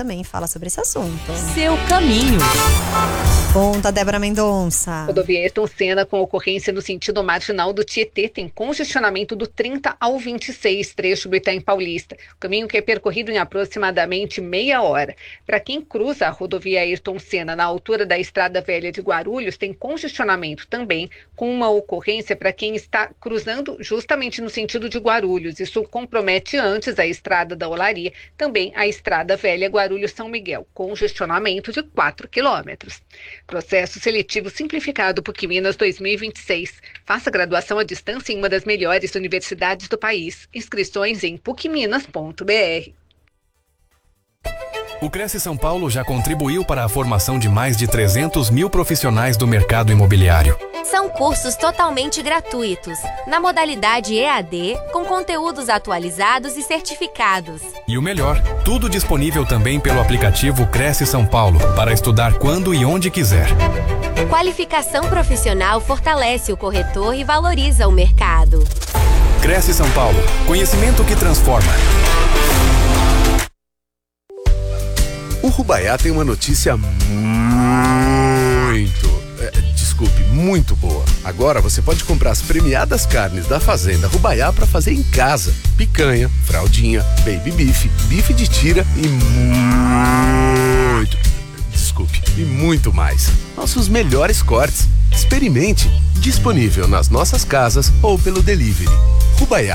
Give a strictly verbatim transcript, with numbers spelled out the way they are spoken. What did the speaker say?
também fala sobre esse assunto. Seu caminho. Conta, Débora Mendonça. Rodovia Ayrton Senna, com ocorrência no sentido marginal do Tietê, tem congestionamento do trinta ao vinte e seis, trecho do Itaim Paulista. O caminho que é percorrido em aproximadamente meia hora. Para quem cruza a rodovia Ayrton Senna na altura da Estrada Velha de Guarulhos, tem congestionamento também, com uma ocorrência para quem está cruzando justamente no sentido de Guarulhos. Isso compromete antes a Estrada da Olaria, também a Estrada Velha Guarulhos-São Miguel, congestionamento de quatro quilômetros. Processo seletivo simplificado PUC Minas dois mil e vinte e seis. Faça graduação à distância em uma das melhores universidades do país. Inscrições em puc minas ponto b r. O Cresce São Paulo já contribuiu para a formação de mais de trezentos mil profissionais do mercado imobiliário. São cursos totalmente gratuitos, na modalidade E A D, com conteúdos atualizados e certificados. E o melhor, tudo disponível também pelo aplicativo Cresce São Paulo, para estudar quando e onde quiser. Qualificação profissional fortalece o corretor e valoriza o mercado. Cresce São Paulo, conhecimento que transforma. O Rubaiá tem uma notícia muito, é, desculpe, muito boa. Agora você pode comprar as premiadas carnes da Fazenda Rubaiá para fazer em casa. Picanha, fraldinha, baby beef, bife de tira e muito, desculpe, e muito mais. Nossos melhores cortes. Experimente. Disponível nas nossas casas ou pelo delivery. Rubaiá.